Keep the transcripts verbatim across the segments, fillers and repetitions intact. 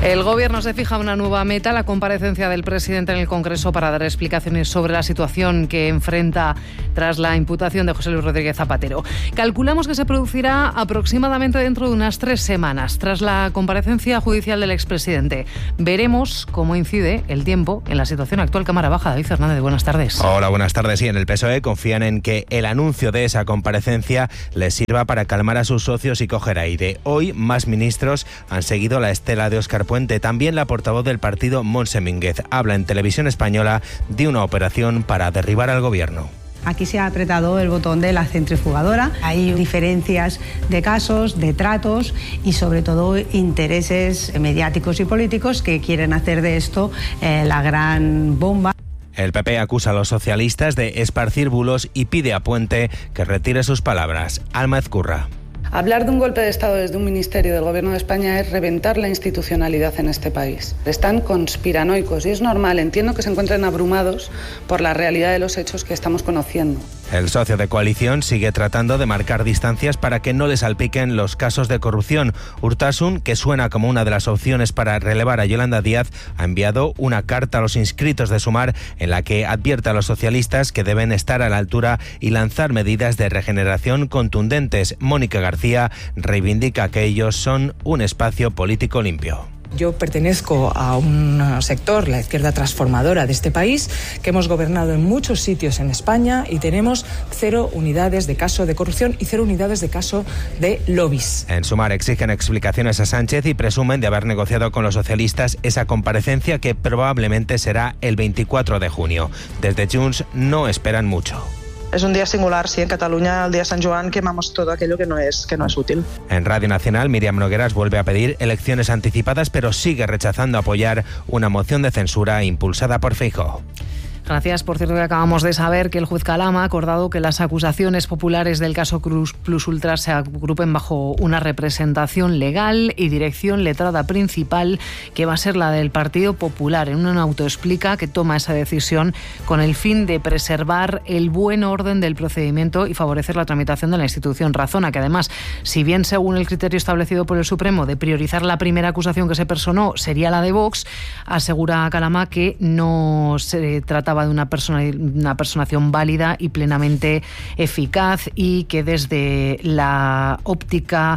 El Gobierno se fija una nueva meta, la comparecencia del presidente en el Congreso para dar explicaciones sobre la situación que enfrenta tras la imputación de José Luis Rodríguez Zapatero. Calculamos que se producirá aproximadamente dentro de unas tres semanas, tras la comparecencia judicial del expresidente. Veremos cómo incide el tiempo en la situación actual. Cámara Baja, David Fernández, buenas tardes. Hola, buenas tardes. Sí, en el P S O E confían en que el anuncio de esa comparecencia les sirva para calmar a sus socios y coger aire. Hoy, más ministros han seguido la estela de Óscar Puente. También la portavoz del partido, Montse Mínguez, habla en Televisión Española de una operación para derribar al gobierno. Aquí se ha apretado el botón de la centrifugadora. Hay diferencias de casos, de tratos y sobre todo intereses mediáticos y políticos que quieren hacer de esto eh, la gran bomba. El P P acusa a los socialistas de esparcir bulos y pide a Puente que retire sus palabras. Alma Ezcurra. Hablar de un golpe de Estado desde un ministerio del Gobierno de España es reventar la institucionalidad en este país. Están conspiranoicos y es normal, entiendo que se encuentren abrumados por la realidad de los hechos que estamos conociendo. El socio de coalición sigue tratando de marcar distancias para que no le salpiquen los casos de corrupción. Urtasun, que suena como una de las opciones para relevar a Yolanda Díaz, ha enviado una carta a los inscritos de Sumar en la que advierte a los socialistas que deben estar a la altura y lanzar medidas de regeneración contundentes. Mónica García reivindica que ellos son un espacio político limpio. Yo pertenezco a un sector, la izquierda transformadora de este país, que hemos gobernado en muchos sitios en España y tenemos cero unidades de caso de corrupción y cero unidades de caso de lobbies. En Sumar exigen explicaciones a Sánchez y presumen de haber negociado con los socialistas esa comparecencia que probablemente será el veinticuatro de junio. Desde Junts no esperan mucho. Es un día singular, sí, en Cataluña, el día de San Joan, quemamos todo aquello que no es, que no es útil. En Radio Nacional, Míriam Nogueras vuelve a pedir elecciones anticipadas, pero sigue rechazando apoyar una moción de censura impulsada por Feijóo. Gracias. Por cierto, que acabamos de saber que el juez Calama ha acordado que las acusaciones populares del caso Cruz Plus Ultra se agrupen bajo una representación legal y dirección letrada principal, que va a ser la del Partido Popular. En un auto explica que toma esa decisión con el fin de preservar el buen orden del procedimiento y favorecer la tramitación de la institución. Razona que además, si bien según el criterio establecido por el Supremo de priorizar la primera acusación que se personó sería la de Vox, asegura Calama que no se trataba de una, persona, una personación válida y plenamente eficaz y que desde la óptica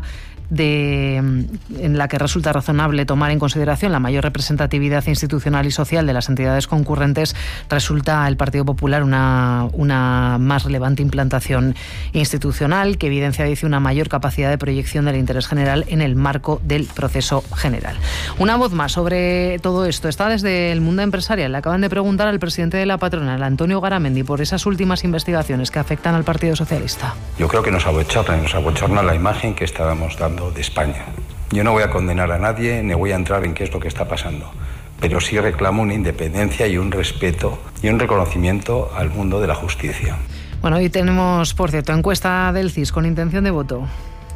de, en la que resulta razonable tomar en consideración la mayor representatividad institucional y social de las entidades concurrentes, resulta el Partido Popular una, una más relevante implantación institucional que evidencia, dice, una mayor capacidad de proyección del interés general en el marco del proceso general. Una voz más sobre todo esto está desde el mundo empresarial. Le acaban de preguntar al presidente de la patronal, Antonio Garamendi, por esas últimas investigaciones que afectan al Partido Socialista. Yo creo que nos abochorna, nos abochorna la imagen que estábamos dando de España. Yo no voy a condenar a nadie, ni voy a entrar en qué es lo que está pasando, pero sí reclamo una independencia y un respeto y un reconocimiento al mundo de la justicia. Bueno, hoy tenemos, por cierto, encuesta del C I S con intención de voto.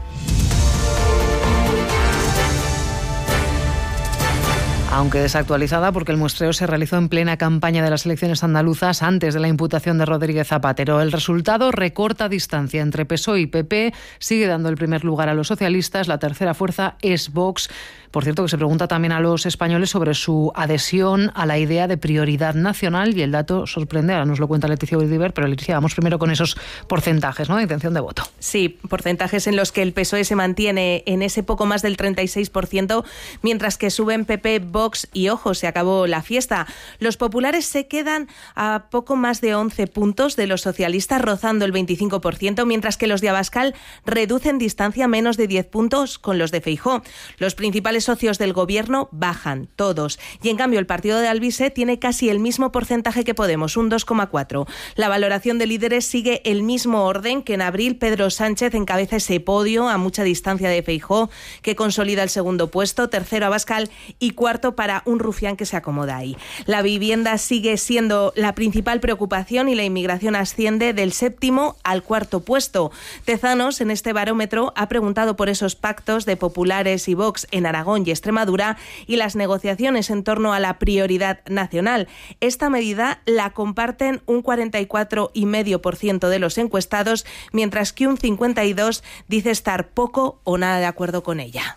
Aunque desactualizada porque el muestreo se realizó en plena campaña de las elecciones andaluzas antes de la imputación de Rodríguez Zapatero. El resultado recorta distancia entre P S O E y P P, sigue dando el primer lugar a los socialistas, la tercera fuerza es Vox. Por cierto, que se pregunta también a los españoles sobre su adhesión a la idea de prioridad nacional y el dato sorprende, ahora nos lo cuenta Leticia Uribe, pero Leticia, vamos primero con esos porcentajes, ¿no?, de intención de voto. Sí, porcentajes en los que el P S O E se mantiene en ese poco más del treinta y seis por ciento, mientras que suben P P, Vox y, ojo, se acabó la fiesta. Los populares se quedan a poco más de once puntos de los socialistas, rozando el veinticinco por ciento, mientras que los de Abascal reducen distancia a menos de diez puntos con los de Feijóo. Los principales socios del gobierno bajan, todos. Y en cambio el partido de Alvise tiene casi el mismo porcentaje que Podemos, un dos coma cuatro. La valoración de líderes sigue el mismo orden que en abril. Pedro Sánchez encabeza ese podio a mucha distancia de Feijóo, que consolida el segundo puesto, tercero Abascal y cuarto para un rufián que se acomoda ahí. La vivienda sigue siendo la principal preocupación y la inmigración asciende del séptimo al cuarto puesto. Tezanos, en este barómetro, ha preguntado por esos pactos de populares y Vox en Aragón y Extremadura y las negociaciones en torno a la prioridad nacional. Esta medida la comparten un cuarenta y cuatro coma cinco por ciento de los encuestados, mientras que un cincuenta y dos por ciento dice estar poco o nada de acuerdo con ella.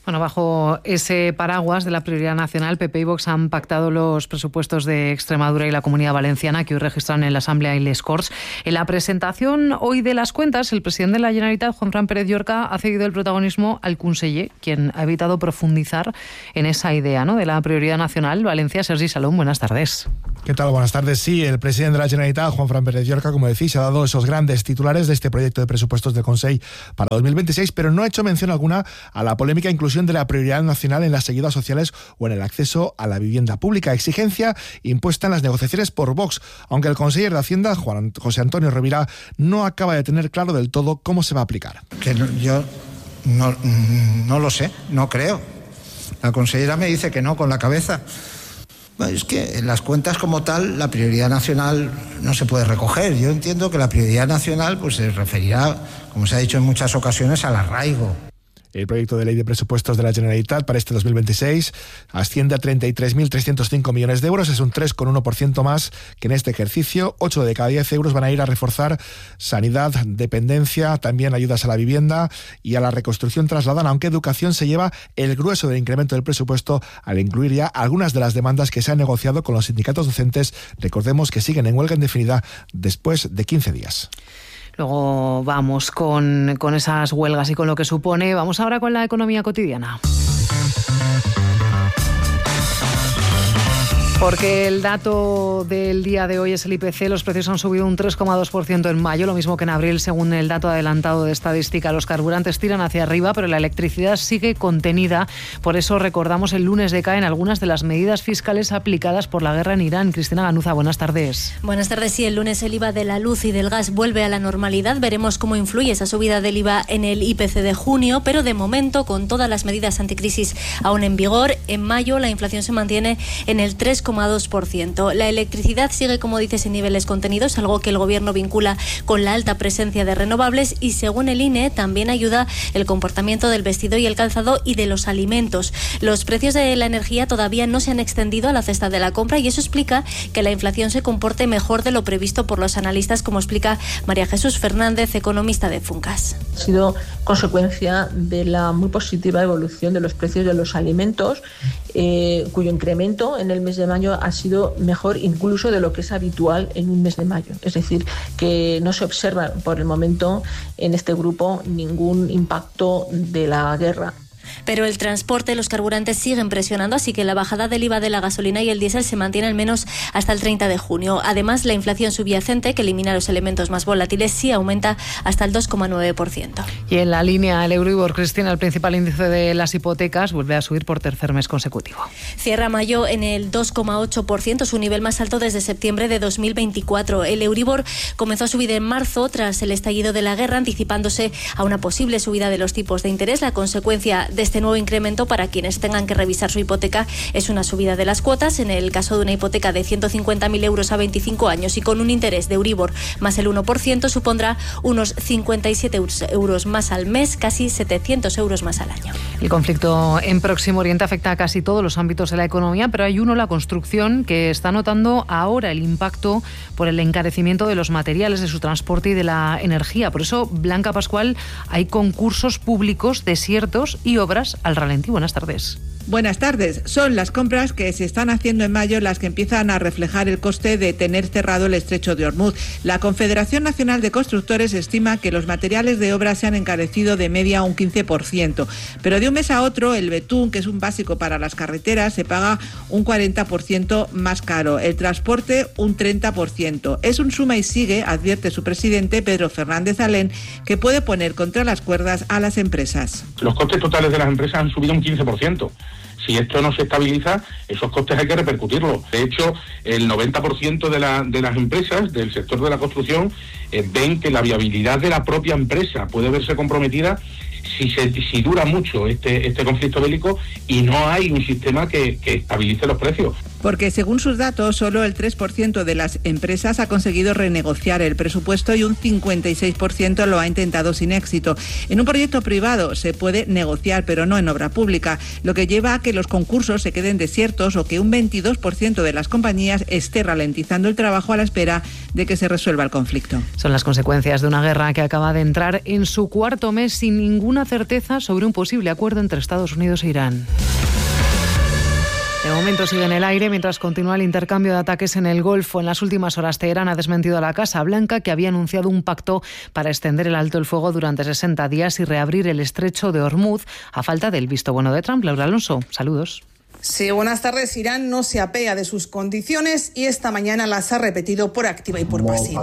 Bueno, bajo ese paraguas de la prioridad nacional, P P y Vox han pactado los presupuestos de Extremadura y la Comunidad Valenciana, que hoy registran en la Asamblea y les Corts. En la presentación hoy de las cuentas, el presidente de la Generalitat, Juanfran Pérez Llorca, ha cedido el protagonismo al conseller, quien ha evitado profundizar en esa idea, ¿no?, de la prioridad nacional. Valencia, Sergi Salom, buenas tardes. ¿Qué tal? Buenas tardes. Sí, el presidente de la Generalitat, Juanfran Pérez Llorca, como decís, ha dado esos grandes titulares de este proyecto de presupuestos del Consell para dos mil veintiséis, pero no ha hecho mención alguna a la polémica inclusión de la prioridad nacional en las ayudas sociales o en el acceso a la vivienda pública, exigencia impuesta en las negociaciones por Vox, aunque el conseller de Hacienda, Juan José Antonio Rovira, no acaba de tener claro del todo cómo se va a aplicar. Que no, yo no, no lo sé, no creo. La consellera me dice que no con la cabeza. Es que en las cuentas como tal la prioridad nacional no se puede recoger. Yo entiendo que la prioridad nacional pues se referirá, como se ha dicho en muchas ocasiones, al arraigo. El proyecto de ley de presupuestos de la Generalitat para este dos mil veintiséis asciende a treinta y tres mil trescientos cinco millones de euros, es un tres coma uno por ciento más que en este ejercicio. ocho de cada diez euros van a ir a reforzar sanidad, dependencia, también ayudas a la vivienda y a la reconstrucción trasladan, aunque educación se lleva el grueso del incremento del presupuesto al incluir ya algunas de las demandas que se han negociado con los sindicatos docentes. Recordemos que siguen en huelga indefinida después de quince días. Luego vamos con, con esas huelgas y con lo que supone. Vamos ahora con la economía cotidiana. Porque el dato del día de hoy es el I P C. Los precios han subido un tres coma dos por ciento en mayo, lo mismo que en abril, según el dato adelantado de estadística. Los carburantes tiran hacia arriba, pero la electricidad sigue contenida. Por eso recordamos el lunes decaen algunas de las medidas fiscales aplicadas por la guerra en Irán. Cristina Ganuza, buenas tardes. Buenas tardes. Sí, el lunes el I V A de la luz y del gas vuelve a la normalidad. Veremos cómo influye esa subida del I V A en el I P C de junio, pero de momento, con todas las medidas anticrisis aún en vigor, en mayo la inflación se mantiene en el tres coma dos por ciento. La electricidad sigue, como dices, en niveles contenidos, algo que el gobierno vincula con la alta presencia de renovables, y según el I N E también ayuda el comportamiento del vestido y el calzado y de los alimentos. Los precios de la energía todavía no se han extendido a la cesta de la compra y eso explica que la inflación se comporte mejor de lo previsto por los analistas, como explica María Jesús Fernández, economista de Funcas. Ha sido consecuencia de la muy positiva evolución de los precios de los alimentos, eh, cuyo incremento en el mes de mayo ha sido mejor incluso de lo que es habitual en un mes de mayo. Es decir, que no se observa por el momento en este grupo ningún impacto de la guerra. Pero el transporte y los carburantes siguen presionando, así que la bajada del I V A de la gasolina y el diésel se mantiene al menos hasta el treinta de junio. Además, la inflación subyacente, que elimina los elementos más volátiles, sí aumenta hasta el dos coma nueve por ciento. Y en la línea, el Euribor, Cristina, el principal índice de las hipotecas, vuelve a subir por tercer mes consecutivo. Cierra mayo en el dos coma ocho por ciento, su nivel más alto desde septiembre de dos mil veinticuatro. El Euribor comenzó a subir en marzo tras el estallido de la guerra, anticipándose a una posible subida de los tipos de interés. La consecuencia de este nuevo incremento para quienes tengan que revisar su hipoteca es una subida de las cuotas. En el caso de una hipoteca de ciento cincuenta mil euros a veinticinco años y con un interés de Euribor más el uno por ciento, supondrá unos cincuenta y siete euros más al mes, casi setecientos euros más al año. El conflicto en Próximo Oriente afecta a casi todos los ámbitos de la economía, pero hay uno, la construcción, que está notando ahora el impacto por el encarecimiento de los materiales, de su transporte y de la energía. Por eso, Blanca Pascual, hay concursos públicos desiertos y obras al ralentí. Buenas tardes. Buenas tardes. Son las compras que se están haciendo en mayo las que empiezan a reflejar el coste de tener cerrado el estrecho de Hormuz. La Confederación Nacional de Constructores estima que los materiales de obra se han encarecido de media un quince por ciento, pero de un mes a otro el betún, que es un básico para las carreteras, se paga un cuarenta por ciento más caro, el transporte un treinta por ciento. Es un suma y sigue, advierte su presidente Pedro Fernández Alén, que puede poner contra las cuerdas a las empresas. Los costes totales de las empresas han subido un quince por ciento. Si esto no se estabiliza, esos costes hay que repercutirlos. De hecho, el noventa por ciento de, la, de las empresas del sector de la construcción eh, ven que la viabilidad de la propia empresa puede verse comprometida si, se, si dura mucho este, este conflicto bélico y no hay un sistema que, que estabilice los precios. porque según sus datos, solo el tres por ciento de las empresas ha conseguido renegociar el presupuesto y un cincuenta y seis por ciento lo ha intentado sin éxito. En un proyecto privado se puede negociar, pero no en obra pública, lo que lleva a que los concursos se queden desiertos o que un veintidós por ciento de las compañías esté ralentizando el trabajo a la espera de que se resuelva el conflicto. Son las consecuencias de una guerra que acaba de entrar en su cuarto mes sin ninguna certeza sobre un posible acuerdo entre Estados Unidos e Irán. De momento sigue en el aire mientras continúa el intercambio de ataques en el Golfo. En las últimas horas, Teherán ha desmentido a la Casa Blanca, que había anunciado un pacto para extender el alto el fuego durante sesenta días y reabrir el estrecho de Hormuz, a falta del visto bueno de Trump. Laura Alonso, saludos. Sí, buenas tardes. Irán no se apea de sus condiciones y esta mañana las ha repetido por activa y por pasiva.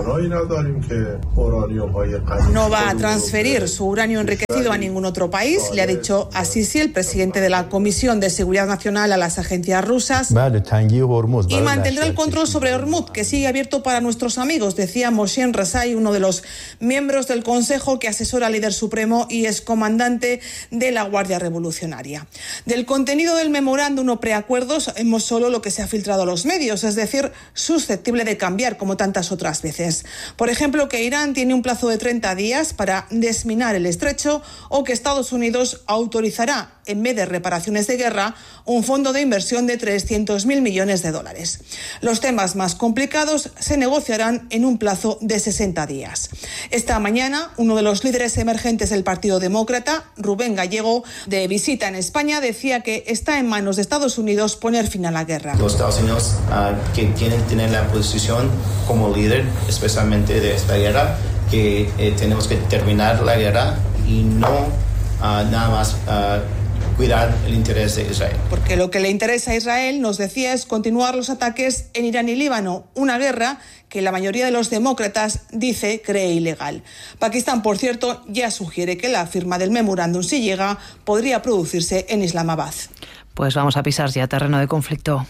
No va a transferir su uranio enriquecido a ningún otro país, le ha dicho Asisi, el presidente de la Comisión de Seguridad Nacional, a las agencias rusas. Y mantendrá el control sobre Hormuz, que sigue abierto para nuestros amigos, decía Mohsen Rezai, uno de los miembros del Consejo que asesora al líder supremo y es comandante de la Guardia Revolucionaria. Del contenido del memorándum preacuerdos sabemos solo lo que se ha filtrado a los medios, es decir, susceptible de cambiar como tantas otras veces. Por ejemplo, que Irán tiene un plazo de treinta días para desminar el estrecho o que Estados Unidos autorizará, en vez de reparaciones de guerra, un fondo de inversión de trescientos mil millones de dólares. Los temas más complicados se negociarán en un plazo de sesenta días. Esta mañana, uno de los líderes emergentes del Partido Demócrata, Rubén Gallego, de visita en España, decía que está en manos de Estados Unidos poner fin a la guerra. Los Estados Unidos uh, que tienen tener la posición como líder, especialmente de esta guerra, que eh, tenemos que terminar la guerra y no uh, nada más uh, cuidar el interés de Israel. Porque lo que le interesa a Israel, nos decía, es continuar los ataques en Irán y Líbano, una guerra que la mayoría de los demócratas dice cree ilegal. Pakistán, por cierto, ya sugiere que la firma del memorándum, si llega, podría producirse en Islamabad. Pues vamos a pisar ya terreno de conflicto.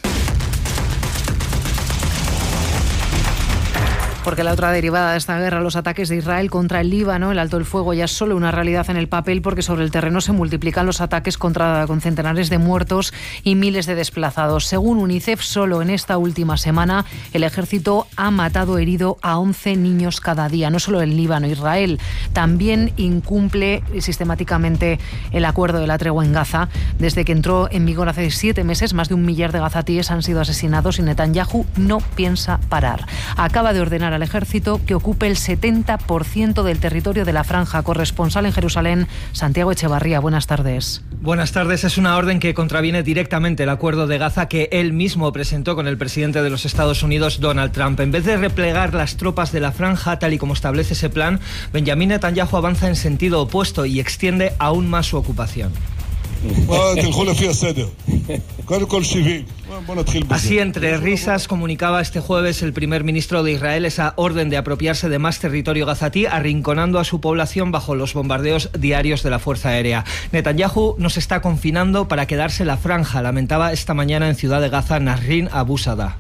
Porque la otra derivada de esta guerra, los ataques de Israel contra el Líbano, el alto el fuego ya es solo una realidad en el papel, porque sobre el terreno se multiplican los ataques contra, con centenares de muertos y miles de desplazados. Según UNICEF, solo en esta última semana el ejército ha matado o herido a once niños cada día. No solo en Líbano, Israel también incumple sistemáticamente el acuerdo de la tregua en Gaza. Desde que entró en vigor hace siete meses, más de un millar de gazatíes han sido asesinados y Netanyahu no piensa parar. Acaba de ordenar al ejército que ocupe el setenta por ciento del territorio de la franja. Corresponsal en Jerusalén, Santiago Echevarría, buenas tardes. Buenas tardes. Es una orden que contraviene directamente el acuerdo de Gaza que él mismo presentó con el presidente de los Estados Unidos, Donald Trump. En vez de replegar las tropas de la franja, tal y como establece ese plan, Benjamín Netanyahu avanza en sentido opuesto y extiende aún más su ocupación. Así, entre risas, comunicaba este jueves el primer ministro de Israel esa orden de apropiarse de más territorio gazatí, arrinconando a su población bajo los bombardeos diarios de la Fuerza Aérea. Netanyahu nos está confinando para quedarse la franja, lamentaba esta mañana en Ciudad de Gaza Nasrin Abu Sada.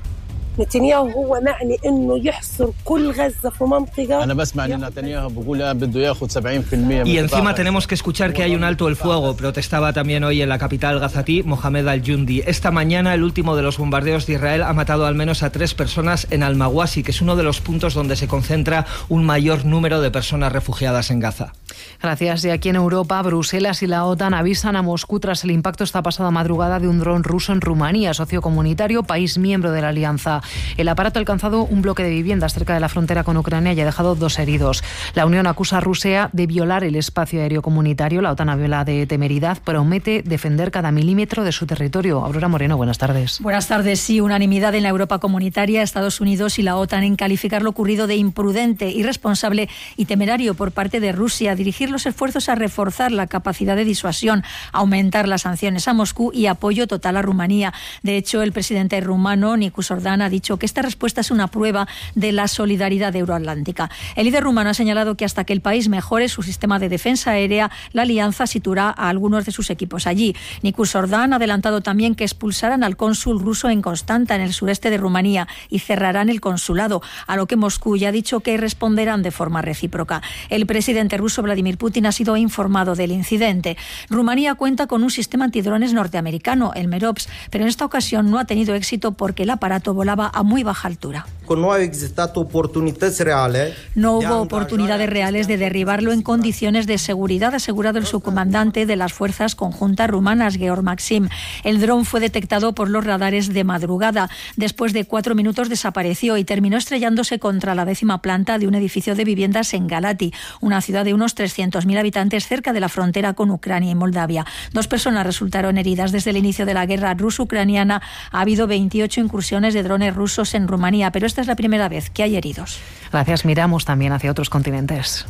Y encima tenemos que escuchar que hay un alto el fuego, protestaba también hoy en la capital gazatí Mohamed Al-Jundi. Esta mañana el último de los bombardeos de Israel ha matado al menos a tres personas en Al-Mawasi, que es uno de los puntos donde se concentra un mayor número de personas refugiadas en Gaza. Gracias. Y aquí en Europa, Bruselas y la OTAN avisan a Moscú tras el impacto esta pasada madrugada de un dron ruso en Rumanía, socio comunitario, país miembro de la alianza. El aparato ha alcanzado un bloque de viviendas cerca de la frontera con Ucrania y ha dejado dos heridos. La Unión acusa a Rusia de violar el espacio aéreo comunitario. La OTAN habla de temeridad, promete defender cada milímetro de su territorio. Aurora Moreno, buenas tardes. Buenas tardes. Sí, unanimidad en la Europa comunitaria, Estados Unidos y la OTAN en calificar lo ocurrido de imprudente, irresponsable y temerario por parte de Rusia, dirigir los esfuerzos a reforzar la capacidad de disuasión, aumentar las sanciones a Moscú y apoyo total a Rumanía. De hecho, el presidente rumano, Nicu Sordan, ha dicho que esta respuesta es una prueba de la solidaridad euroatlántica. El líder rumano ha señalado que hasta que el país mejore su sistema de defensa aérea, la alianza situará a algunos de sus equipos allí. Nicu Sordan ha adelantado también que expulsarán al cónsul ruso en Constanta, en el sureste de Rumanía, y cerrarán el consulado, a lo que Moscú ya ha dicho que responderán de forma recíproca. El presidente ruso, Vladimir Vladimir Putin ha sido informado del incidente. Rumanía cuenta con un sistema antidrones norteamericano, el Merops, pero en esta ocasión no ha tenido éxito porque el aparato volaba a muy baja altura. No ha existado oportunidades reales. No hubo oportunidades reales de derribarlo en condiciones de seguridad, ha asegurado el subcomandante de las Fuerzas Conjuntas Rumanas, Georg Maxim. El dron fue detectado por los radares de madrugada. Después de cuatro minutos desapareció y terminó estrellándose contra la décima planta de un edificio de viviendas en Galati, una ciudad de unos trescientos mil habitantes cerca de la frontera con Ucrania y Moldavia. Dos personas resultaron heridas. Desde el inicio de la guerra ruso-ucraniana ha habido veintiocho incursiones de drones rusos en Rumanía, pero esta es la primera vez que hay heridos. Gracias. Miramos también hacia otros continentes.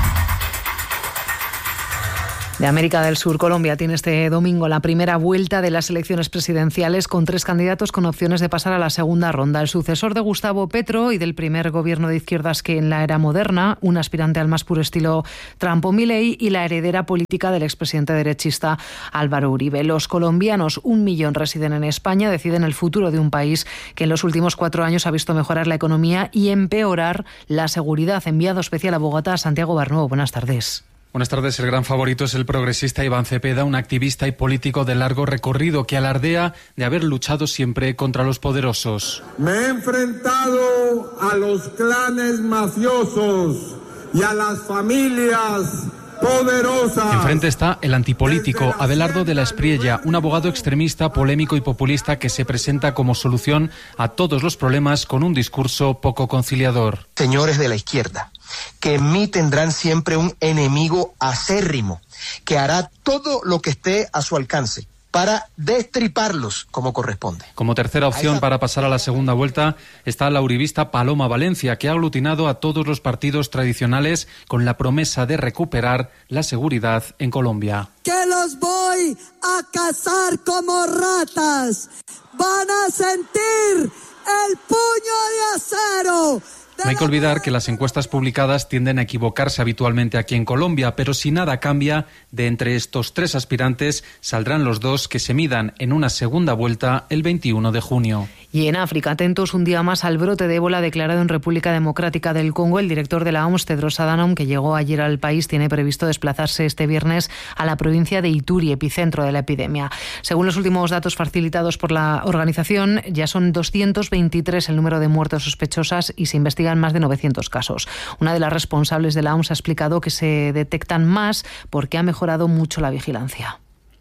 De América del Sur, Colombia tiene este domingo la primera vuelta de las elecciones presidenciales con tres candidatos con opciones de pasar a la segunda ronda. El sucesor de Gustavo Petro y del primer gobierno de izquierdas que en la era moderna, un aspirante al más puro estilo Trump o Milei y la heredera política del expresidente derechista Álvaro Uribe. Los colombianos, un millón, residen en España, deciden el futuro de un país que en los últimos cuatro años ha visto mejorar la economía y empeorar la seguridad. Enviado especial a Bogotá, Santiago Barnuevo. Buenas tardes. Buenas tardes. El gran favorito es el progresista Iván Cepeda, un activista y político de largo recorrido que alardea de haber luchado siempre contra los poderosos. Me he enfrentado a los clanes mafiosos y a las familias poderosas. Enfrente está el antipolítico Abelardo de la Espriella, un abogado extremista, polémico y populista que se presenta como solución a todos los problemas con un discurso poco conciliador. Señores de la izquierda, que en mí tendrán siempre un enemigo acérrimo, que hará todo lo que esté a su alcance para destriparlos como corresponde. Como tercera opción para pasar a la segunda vuelta está la uribista Paloma Valencia, que ha aglutinado a todos los partidos tradicionales con la promesa de recuperar la seguridad en Colombia. Que los voy a cazar como ratas, van a sentir el puño de acero. No hay que olvidar que las encuestas publicadas tienden a equivocarse habitualmente aquí en Colombia, pero si nada cambia, de entre estos tres aspirantes saldrán los dos que se midan en una segunda vuelta el veintiuno de junio. Y en África, atentos un día más al brote de ébola declarado en República Democrática del Congo. El director de la O M S, Tedros Adhanom, que llegó ayer al país, tiene previsto desplazarse este viernes a la provincia de Ituri, epicentro de la epidemia. Según los últimos datos facilitados por la organización, ya son doscientos veintitrés el número de muertes sospechosas y se investigan más de novecientos casos. Una de las responsables de la O M S ha explicado que se detectan más porque ha mejorado mucho la vigilancia.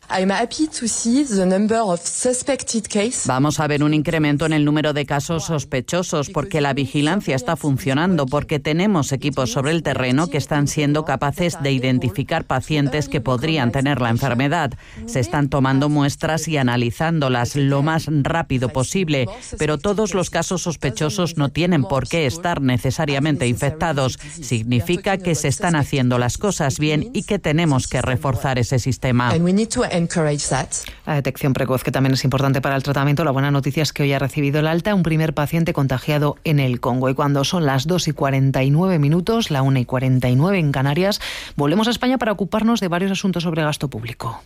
Vamos a ver un incremento en el número de casos sospechosos porque la vigilancia está funcionando, porque tenemos equipos sobre el terreno que están siendo capaces de identificar pacientes que podrían tener la enfermedad. Se están tomando muestras y analizándolas lo más rápido posible, pero todos los casos sospechosos no tienen por qué estar necesariamente infectados. Significa que se están haciendo las cosas bien y que tenemos que reforzar ese sistema. La detección precoz, que también es importante para el tratamiento. La buena noticia es que hoy ha recibido el alta un primer paciente contagiado en el Congo. Y cuando son las dos y cuarenta y nueve minutos, la una y cuarenta y nueve en Canarias, volvemos a España para ocuparnos de varios asuntos sobre gasto público.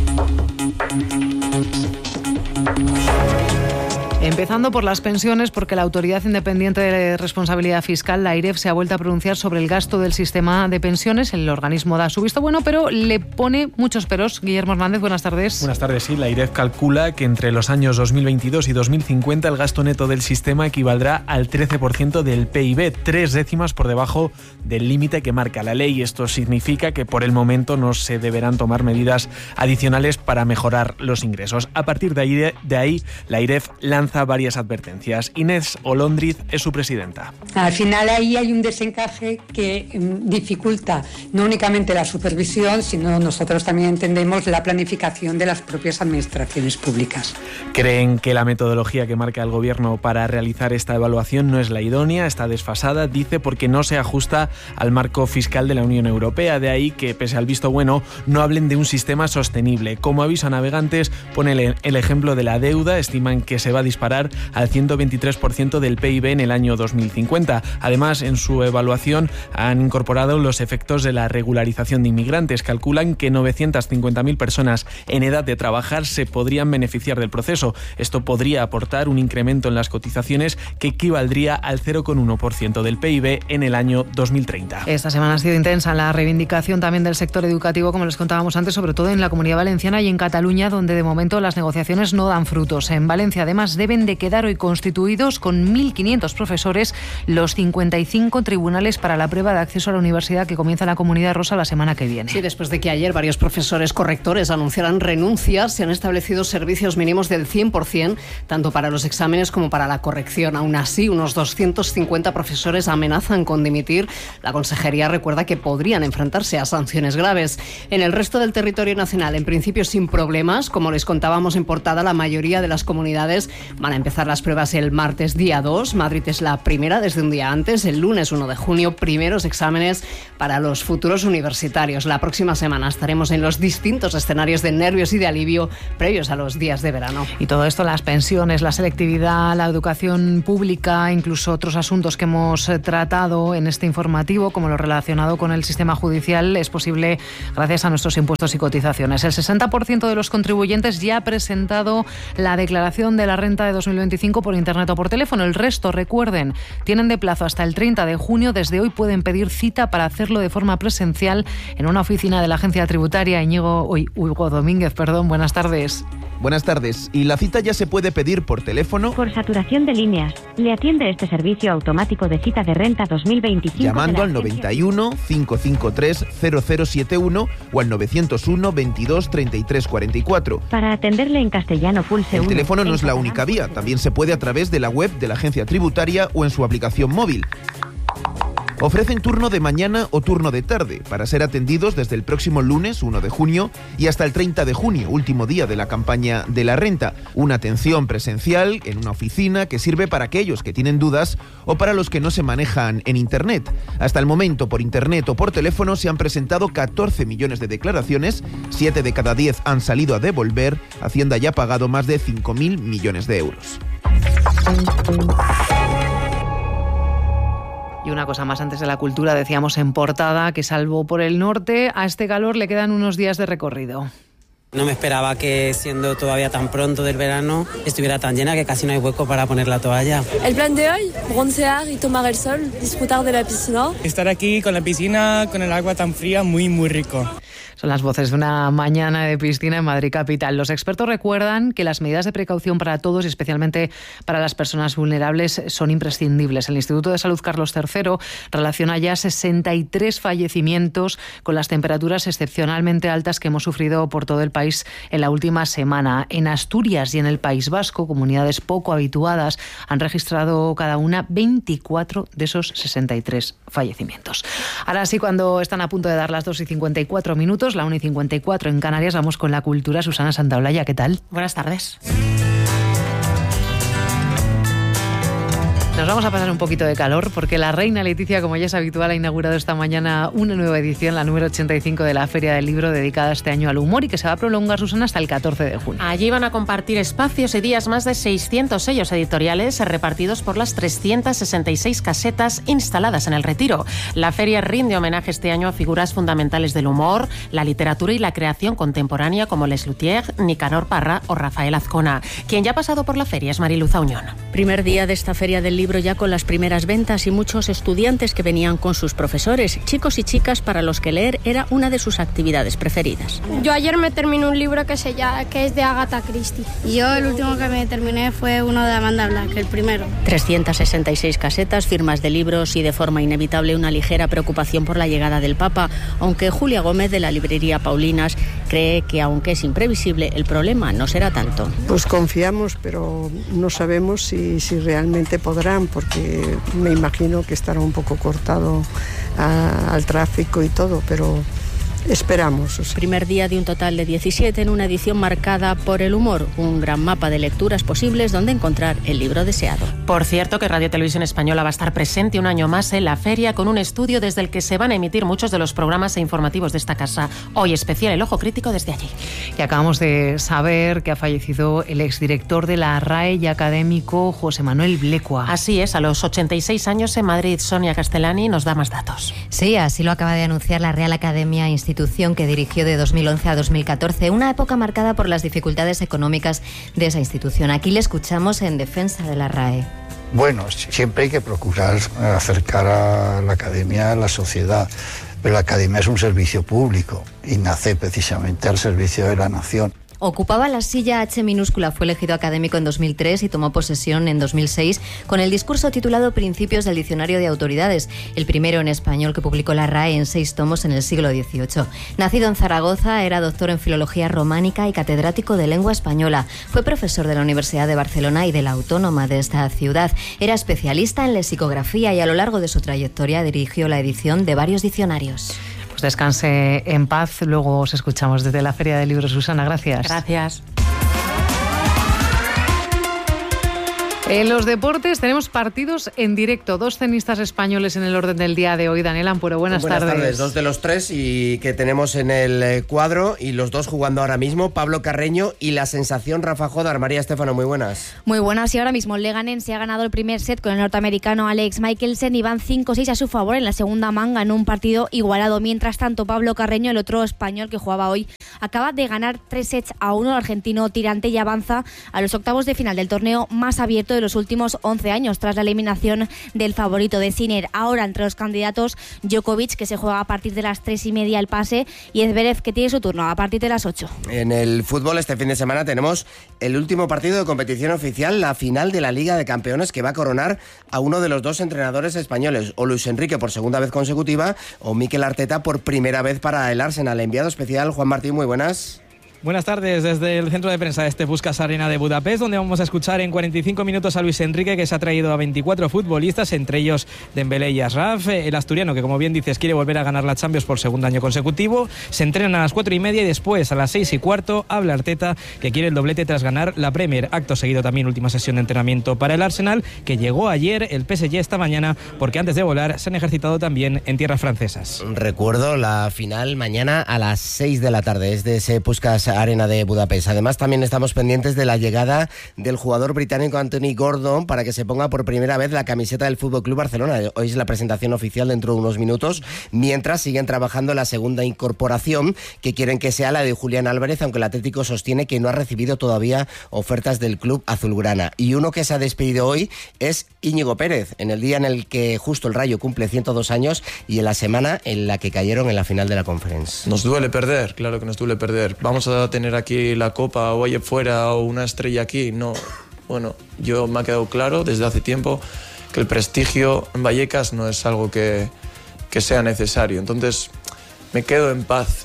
Empezando por las pensiones, porque la Autoridad Independiente de Responsabilidad Fiscal, la AIREF, se ha vuelto a pronunciar sobre el gasto del sistema de pensiones. El organismo da su visto bueno, pero le pone muchos peros. Guillermo Hernández, buenas tardes. Buenas tardes, sí. La AIREF calcula que entre los años dos mil veintidós y dos mil cincuenta el gasto neto del sistema equivaldrá al trece por ciento del P I B, tres décimas por debajo del límite que marca la ley. Esto significa que por el momento no se deberán tomar medidas adicionales para mejorar los ingresos. A partir de ahí, de ahí la AIREF lanza varias advertencias. Inés Olondriz es su presidenta. Al final ahí hay un desencaje que dificulta no únicamente la supervisión, sino nosotros también entendemos la planificación de las propias administraciones públicas. Creen que la metodología que marca el gobierno para realizar esta evaluación no es la idónea, está desfasada, dice, porque no se ajusta al marco fiscal de la Unión Europea. De ahí que, pese al visto bueno, no hablen de un sistema sostenible. Como aviso a navegantes, pone el ejemplo de la deuda. Estiman que se va a disparar disparar al ciento veintitrés por ciento del P I B en el año dos mil cincuenta. Además, en su evaluación han incorporado los efectos de la regularización de inmigrantes. Calculan que novecientas cincuenta mil personas en edad de trabajar se podrían beneficiar del proceso. Esto podría aportar un incremento en las cotizaciones que equivaldría al cero coma uno por ciento del P I B en el año dos mil treinta. Esta semana ha sido intensa la reivindicación también del sector educativo, como les contábamos antes, sobre todo en la Comunidad Valenciana y en Cataluña, donde de momento las negociaciones no dan frutos. En Valencia, además, deben de quedar hoy constituidos con mil quinientos profesores los cincuenta y cinco tribunales para la prueba de acceso a la universidad que comienza en la Comunidad Rosa la semana que viene. Sí, después de que ayer varios profesores correctores anunciaran renuncias, se han establecido servicios mínimos del cien por ciento, tanto para los exámenes como para la corrección. Aún así, unos doscientos cincuenta profesores amenazan con dimitir. La Consejería recuerda que podrían enfrentarse a sanciones graves. En el resto del territorio nacional, en principio sin problemas, como les contábamos en portada, la mayoría de las comunidades van a empezar las pruebas el martes día dos. Madrid es la primera desde un día antes, el lunes uno de junio, primeros exámenes para los futuros universitarios. La próxima semana estaremos en los distintos escenarios de nervios y de alivio previos a los días de verano. Y todo esto, las pensiones, la selectividad, la educación pública, incluso otros asuntos que hemos tratado en este informativo, como lo relacionado con el sistema judicial, es posible gracias a nuestros impuestos y cotizaciones. El sesenta por ciento de los contribuyentes ya ha presentado la declaración de la renta de dos mil veinticinco por internet o por teléfono. El resto, recuerden, tienen de plazo hasta el treinta de junio. Desde hoy pueden pedir cita para hacerlo de forma presencial en una oficina de la agencia tributaria. Íñigo, uy, Hugo Domínguez, perdón, buenas tardes. Buenas tardes. ¿Y la cita ya se puede pedir por teléfono? Por saturación de líneas. Le atiende este servicio automático de cita de renta dos mil veinticinco. Llamando al noventa y uno, cinco cinco tres, cero cero siete uno o al novecientos uno, veintidós, treinta y tres cuarenta y cuatro. Para atenderle en castellano pulse uno. El teléfono no es la única vía. También se puede a través de la web de la agencia tributaria o en su aplicación móvil. Ofrecen turno de mañana o turno de tarde para ser atendidos desde el próximo lunes uno de junio y hasta el treinta de junio, último día de la campaña de la renta. Una atención presencial en una oficina que sirve para aquellos que tienen dudas o para los que no se manejan en Internet. Hasta el momento, por Internet o por teléfono, se han presentado catorce millones de declaraciones, siete de cada diez han salido a devolver. Hacienda ya ha pagado más de cinco mil millones de euros. Y una cosa más antes de la cultura, decíamos en portada que salvo por el norte, a este calor le quedan unos días de recorrido. No me esperaba que, siendo todavía tan pronto del verano, estuviera tan llena que casi no hay hueco para poner la toalla. El plan de hoy, broncear y tomar el sol, disfrutar de la piscina. Estar aquí con la piscina, con el agua tan fría, muy, muy rico. Son las voces de una mañana de piscina en Madrid capital. Los expertos recuerdan que las medidas de precaución para todos y especialmente para las personas vulnerables son imprescindibles. El Instituto de Salud Carlos tercero relaciona ya sesenta y tres fallecimientos con las temperaturas excepcionalmente altas que hemos sufrido por todo el país en la última semana. En Asturias y en el País Vasco, comunidades poco habituadas, han registrado cada una veinticuatro de esos sesenta y tres fallecimientos. Ahora sí, cuando están a punto de dar las dos y cincuenta y cuatro minutos, la una y cincuenta y cuatro en Canarias, vamos con la cultura. Susana Santaolalla, ¿qué tal? Buenas tardes. Nos vamos a pasar un poquito de calor porque la reina Leticia, como ya es habitual, ha inaugurado esta mañana una nueva edición, la número ochenta y cinco de la Feria del Libro, dedicada este año al humor y que se va a prolongar, Susana, hasta el catorce de junio. Allí van a compartir espacios y días más de seiscientos sellos editoriales repartidos por las trescientas sesenta y seis casetas instaladas en el Retiro. La feria rinde homenaje este año a figuras fundamentales del humor, la literatura y la creación contemporánea como Les Luthiers, Nicanor Parra o Rafael Azcona. Quien ya ha pasado por la feria es Mariluz Auñón. Primer día de esta Feria del Libro ya con las primeras ventas y muchos estudiantes que venían con sus profesores, chicos y chicas para los que leer era una de sus actividades preferidas. Yo ayer me terminé un libro que, se llama, que es de Agatha Christie. Yo el último que me terminé fue uno de Amanda Black, el primero. trescientas sesenta y seis casetas, firmas de libros y de forma inevitable una ligera preocupación por la llegada del Papa, aunque Julia Gómez de la librería Paulinas cree que aunque es imprevisible el problema no será tanto. Pues confiamos, pero no sabemos si, si realmente podrán, porque me imagino que estará un poco cortado a, al tráfico y todo, pero esperamos. O sea. Primer día de un total de diecisiete en una edición marcada por el humor, un gran mapa de lecturas posibles donde encontrar el libro deseado. Por cierto, que Radio Televisión Española va a estar presente un año más en la feria con un estudio desde el que se van a emitir muchos de los programas e informativos de esta casa. Hoy especial El Ojo Crítico desde allí. Y acabamos de saber que ha fallecido el exdirector de la R A E y académico José Manuel Blecua. Así es, a los ochenta y seis años en Madrid. Sonia Castellani nos da más datos. Sí, así lo acaba de anunciar la Real Academia, institución que dirigió de dos mil once a dos mil catorce, una época marcada por las dificultades económicas de esa institución. Aquí le escuchamos en defensa de la R A E. Bueno, siempre hay que procurar acercar a la academia a la sociedad, pero la academia es un servicio público y nace precisamente al servicio de la nación. Ocupaba la silla H minúscula, fue elegido académico en dos mil tres y tomó posesión en dos mil seis con el discurso titulado Principios del Diccionario de Autoridades, el primero en español que publicó la R A E en seis tomos en el siglo dieciocho. Nacido en Zaragoza, era doctor en Filología Románica y catedrático de Lengua Española. Fue profesor de la Universidad de Barcelona y de la Autónoma de esta ciudad. Era especialista en lexicografía y a lo largo de su trayectoria dirigió la edición de varios diccionarios. Descanse en paz. Luego os escuchamos desde la Feria del Libro. Susana, gracias. Gracias. En los deportes tenemos partidos en directo. Dos tenistas españoles en el orden del día de hoy. Daniel Ampuero, buenas, buenas tardes. tardes. Dos de los tres y que tenemos en el cuadro y los dos jugando ahora mismo. Pablo Carreño y la sensación Rafa Jodar. María Estéfano, muy buenas. Muy buenas. Y ahora mismo el Leganés se ha ganado el primer set con el norteamericano Alex Michelsen y van cinco seis a su favor en la segunda manga en un partido igualado. Mientras tanto, Pablo Carreño, el otro español que jugaba hoy, acaba de ganar tres sets a uno. El argentino tirante y avanza a los octavos de final del torneo más abierto de los últimos once años tras la eliminación del favorito de Sinner. Ahora entre los candidatos Djokovic, que se juega a partir de las tres y media el pase, y Zverev, que tiene su turno a partir de las ocho. En el fútbol este fin de semana tenemos el último partido de competición oficial, la final de la Liga de Campeones, que va a coronar a uno de los dos entrenadores españoles, o Luis Enrique por segunda vez consecutiva o Mikel Arteta por primera vez para el Arsenal. Enviado especial Juan Martín, muy buenas. Buenas tardes desde el centro de prensa de este Puskás Arena de Budapest, donde vamos a escuchar en cuarenta y cinco minutos a Luis Enrique, que se ha traído a veinticuatro futbolistas, entre ellos Dembélé y Ashraf. El asturiano, que como bien dices quiere volver a ganar la Champions por segundo año consecutivo, se entrenan a las cuatro y media y después a las seis y cuarto habla Arteta, que quiere el doblete tras ganar la Premier. Acto seguido también última sesión de entrenamiento para el Arsenal, que llegó ayer, el P S G esta mañana, porque antes de volar se han ejercitado también en tierras francesas. Recuerdo la final mañana a las seis de la tarde, es de ese Puskás Arena de Budapest. Además, también estamos pendientes de la llegada del jugador británico Anthony Gordon para que se ponga por primera vez la camiseta del F C Barcelona. Hoy es la presentación oficial dentro de unos minutos, mientras siguen trabajando la segunda incorporación, que quieren que sea la de Julián Álvarez, aunque el Atlético sostiene que no ha recibido todavía ofertas del club azulgrana. Y uno que se ha despedido hoy es Íñigo Pérez, en el día en el que justo el Rayo cumple ciento dos años y en la semana en la que cayeron en la final de la Conference. Nos duele perder, claro que nos duele perder. Vamos a tener aquí la copa o allá fuera o una estrella aquí, no. Bueno, yo me ha quedado claro desde hace tiempo que el prestigio en Vallecas no es algo que, que sea necesario, entonces me quedo en paz.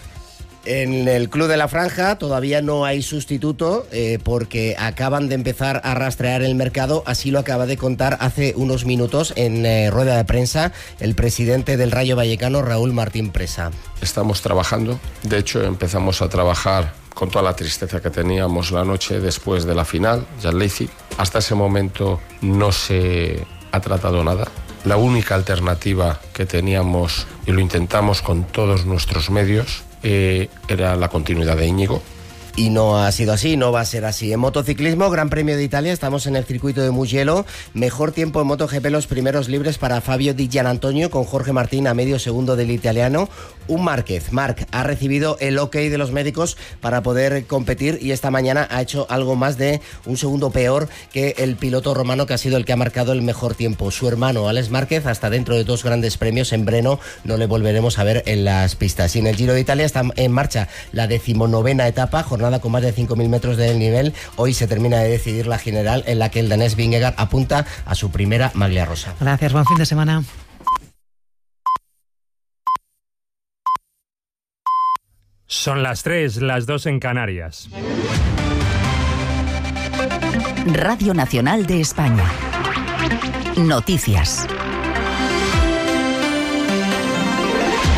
En el Club de la Franja todavía no hay sustituto eh, porque acaban de empezar a rastrear el mercado, así lo acaba de contar hace unos minutos en eh, rueda de prensa el presidente del Rayo Vallecano, Raúl Martín Presa. Estamos trabajando, de hecho empezamos a trabajar con toda la tristeza que teníamos la noche después de la final, Jan Leipzig. Hasta ese momento no se ha tratado nada. La única alternativa que teníamos, y lo intentamos con todos nuestros medios, eh, era la continuidad de Íñigo. Y no ha sido así, no va a ser así. En motociclismo, Gran Premio de Italia, estamos en el circuito de Mugello. Mejor tiempo en MotoGP, los primeros libres para Fabio Di Gianantonio con Jorge Martín a medio segundo del italiano. Un Márquez, Marc, ha recibido el ok de los médicos para poder competir y esta mañana ha hecho algo más de un segundo peor que el piloto romano, que ha sido el que ha marcado el mejor tiempo. Su hermano, Alex Márquez, hasta dentro de dos grandes premios en Breno no le volveremos a ver en las pistas. Y en el Giro de Italia está en marcha la decimonovena etapa, jornada con más de cinco mil metros de nivel. Hoy se termina de decidir la general, en la que el danés Vingegaard apunta a su primera maglia rosa. Gracias, buen fin de semana. Son las tres, las dos en Canarias. Radio Nacional de España. Noticias.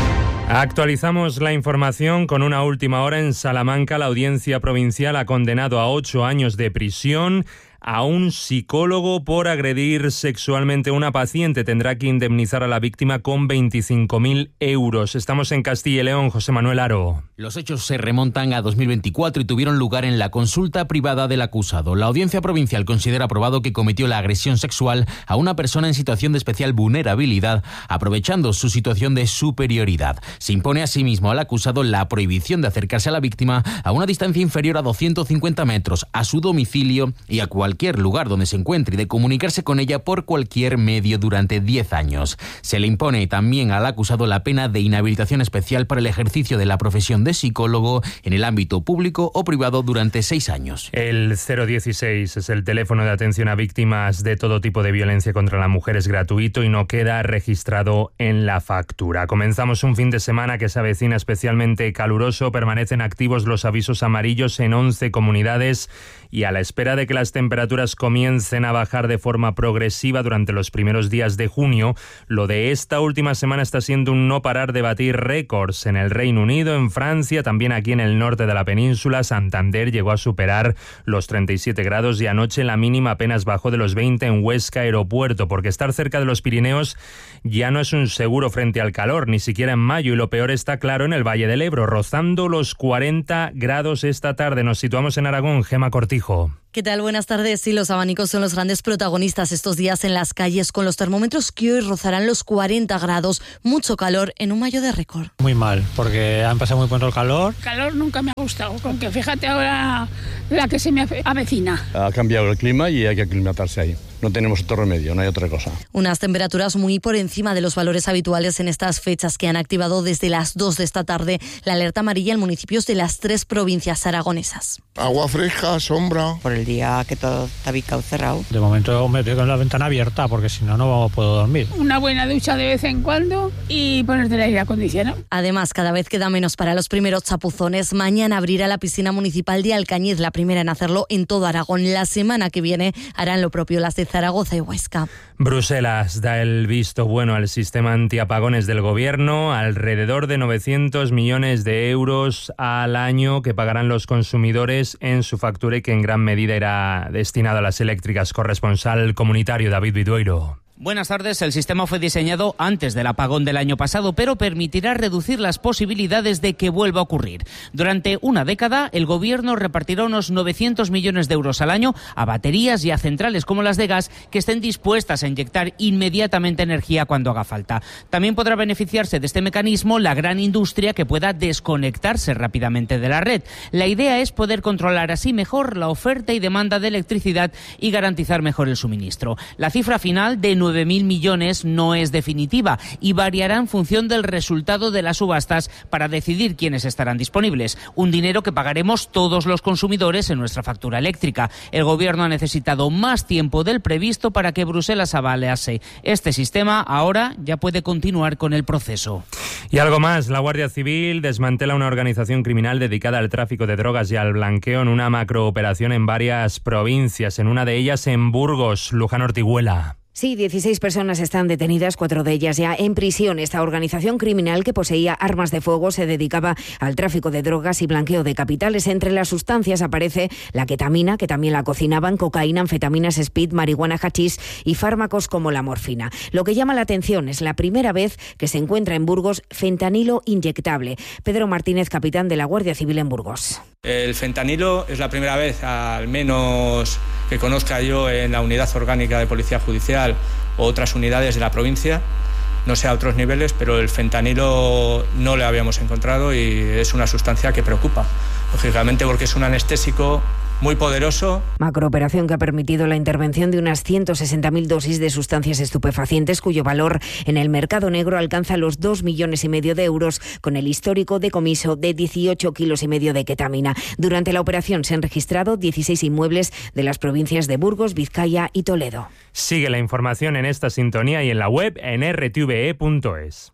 Actualizamos la información con una última hora. En Salamanca, la Audiencia Provincial ha condenado a ocho años de prisión a un psicólogo por agredir sexualmente a una paciente. Tendrá que indemnizar a la víctima con veinticinco mil euros. Estamos en Castilla y León. José Manuel Aro. Los hechos se remontan a dos mil veinticuatro y tuvieron lugar en la consulta privada del acusado. La Audiencia Provincial considera probado que cometió la agresión sexual a una persona en situación de especial vulnerabilidad, aprovechando su situación de superioridad. Se impone asimismo al acusado la prohibición de acercarse a la víctima a una distancia inferior a doscientos cincuenta metros, a su domicilio y a cualquier cualquier lugar donde se encuentre y de comunicarse con ella por cualquier medio durante diez años. Se le impone también al acusado la pena de inhabilitación especial para el ejercicio de la profesión de psicólogo en el ámbito público o privado durante seis años. El cero dieciséis es el teléfono de atención a víctimas de todo tipo de violencia contra la mujer. Es gratuito y no queda registrado en la factura. Comenzamos un fin de semana que se avecina especialmente caluroso. Permanecen activos los avisos amarillos en once comunidades y a la espera de que las temperaturas comiencen a bajar de forma progresiva durante los primeros días de junio, lo de esta última semana está siendo un no parar de batir récords en el Reino Unido, en Francia, también aquí en el norte de la península. Santander llegó a superar los treinta y siete grados y anoche la mínima apenas bajó de los veinte en Huesca Aeropuerto, porque estar cerca de los Pirineos ya no es un seguro frente al calor, ni siquiera en mayo, y lo peor está claro en el Valle del Ebro, rozando los cuarenta grados esta tarde. Nos situamos en Aragón. Gema Cortijo. ¿Qué tal? Buenas tardes. Sí, los abanicos son los grandes protagonistas estos días en las calles, con los termómetros que hoy rozarán los cuarenta grados. Mucho calor en un mayo de récord. Muy mal, porque han pasado muy pronto el calor. El calor nunca me ha gustado, con que fíjate ahora la que se me avecina. Ha cambiado el clima y hay que aclimatarse ahí. No tenemos otro remedio, no hay otra cosa. Unas temperaturas muy por encima de los valores habituales en estas fechas, que han activado desde las dos de esta tarde la alerta amarilla en municipios de las tres provincias aragonesas. Agua fresca, sombra. Por el día que todo está bicado cerrado. De momento me tengo la ventana abierta porque si no, no puedo dormir. Una buena ducha de vez en cuando y ponerte el aire acondicionado. Además, cada vez queda menos para los primeros chapuzones. Mañana abrirá la piscina municipal de Alcañiz, la primera en hacerlo en todo Aragón. La semana que viene harán lo propio las de Zaragoza y Huesca. Bruselas da el visto bueno al sistema antiapagones del gobierno, alrededor de novecientos millones de euros al año que pagarán los consumidores en su factura y que en gran medida irá destinado a las eléctricas. Corresponsal comunitario David Vidueiro. Buenas tardes. El sistema fue diseñado antes del apagón del año pasado, pero permitirá reducir las posibilidades de que vuelva a ocurrir. Durante una década, el Gobierno repartirá unos novecientos millones de euros al año a baterías y a centrales como las de gas que estén dispuestas a inyectar inmediatamente energía cuando haga falta. También podrá beneficiarse de este mecanismo la gran industria que pueda desconectarse rápidamente de la red. La idea es poder controlar así mejor la oferta y demanda de electricidad y garantizar mejor el suministro. La cifra final de nueve mil millones no es definitiva y variará en función del resultado de las subastas para decidir quiénes estarán disponibles. Un dinero que pagaremos todos los consumidores en nuestra factura eléctrica. El Gobierno ha necesitado más tiempo del previsto para que Bruselas avalase este sistema. Ahora ya puede continuar con el proceso. Y algo más. La Guardia Civil desmantela una organización criminal dedicada al tráfico de drogas y al blanqueo en una macrooperación en varias provincias. En una de ellas en Burgos. Luján Ortiguela. Sí, dieciséis personas están detenidas, cuatro de ellas ya en prisión. Esta organización criminal, que poseía armas de fuego, se dedicaba al tráfico de drogas y blanqueo de capitales. Entre las sustancias aparece la ketamina, que también la cocinaban, cocaína, anfetaminas, speed, marihuana, hachís y fármacos como la morfina. Lo que llama la atención es la primera vez que se encuentra en Burgos fentanilo inyectable. Pedro Martínez, capitán de la Guardia Civil en Burgos. El fentanilo es la primera vez, al menos que conozca yo, en la unidad orgánica de Policía Judicial o otras unidades de la provincia, no sé a otros niveles, pero el fentanilo no lo habíamos encontrado y es una sustancia que preocupa, lógicamente, porque es un anestésico muy poderoso. Macrooperación que ha permitido la intervención de unas ciento sesenta mil dosis de sustancias estupefacientes, cuyo valor en el mercado negro alcanza los dos millones y medio de euros, con el histórico decomiso de dieciocho kilos y medio de ketamina. Durante la operación se han registrado dieciséis inmuebles de las provincias de Burgos, Vizcaya y Toledo. Sigue la información en esta sintonía y en la web en r t v e punto es.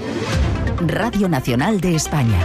Radio Nacional de España.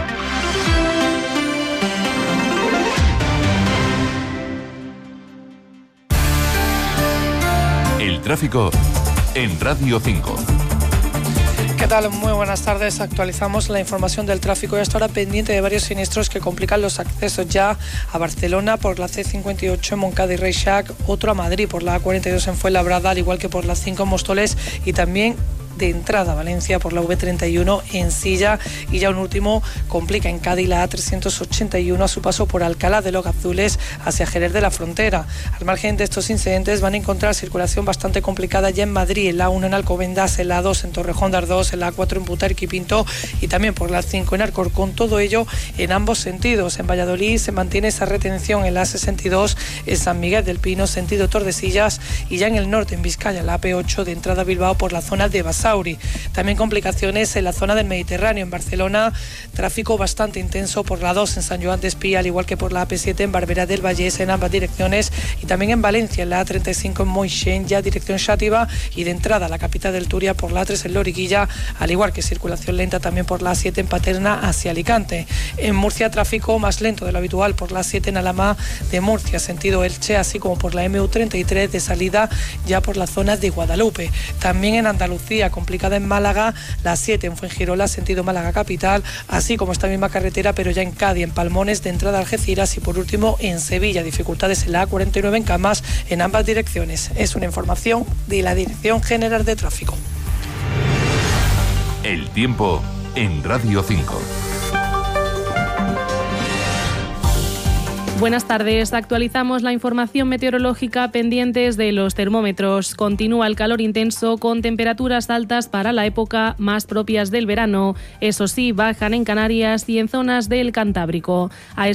El tráfico en Radio cinco. ¿Qué tal? Muy buenas tardes. Actualizamos la información del tráfico y hasta ahora pendiente de varios siniestros que complican los accesos ya a Barcelona por la C cincuenta y ocho en Montcada y Reixac, otro a Madrid por la A cuarenta y dos en Fuenlabrada, al igual que por la cinco en Móstoles y también de entrada a Valencia por la V treinta y uno en Silla, y ya un último complica en Cádiz la A trescientos ochenta y uno a su paso por Alcalá de los Gazules hacia Jerez de la Frontera. Al margen de estos incidentes van a encontrar circulación bastante complicada ya en Madrid, en la uno en Alcobendas, en la A dos en Torrejón de Ardoz, en la A cuatro en Butarque y Pinto y también por la cinco en Alcorcón, todo ello en ambos sentidos. En Valladolid se mantiene esa retención en la A sesenta y dos en San Miguel del Pino, sentido Tordesillas, y ya en el norte en Vizcaya, la A P ocho de entrada a Bilbao por la zona de Basauri. También complicaciones en la zona del Mediterráneo, en Barcelona, tráfico bastante intenso por la dos en San Joan de Espí, al igual que por la A P siete en Barberá del Vallés en ambas direcciones, y también en Valencia, en la A treinta y cinco en Moixent, ya dirección Xàtiva, y de entrada a la capital del Turia por la A tres en Loriguilla, al igual que circulación lenta también por la A siete en Paterna hacia Alicante. En Murcia, tráfico más lento de lo habitual por la A siete en Alamá de Murcia, sentido Elche, así como por la M U treinta y tres de salida ya por la zona de Guadalupe. También en Andalucía, complicada en Málaga, la siete en Fuengirola, sentido Málaga capital, así como esta misma carretera, pero ya en Cádiz, en Palmones, de entrada a Algeciras, y por último en Sevilla, dificultades en la A cuarenta y nueve en Camas, en ambas direcciones. Es una información de la Dirección General de Tráfico. El tiempo en Radio cinco. Buenas tardes. Actualizamos la información meteorológica pendientes de los termómetros. Continúa el calor intenso con temperaturas altas para la época más propias del verano. Eso sí, bajan en Canarias y en zonas del Cantábrico. A